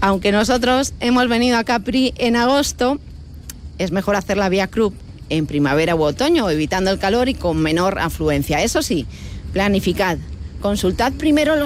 Aunque nosotros hemos venido a Capri en agosto, es mejor hacer la Vía Crup en primavera u otoño, evitando el calor y con menor afluencia. Eso sí, planificad. Consultad primero los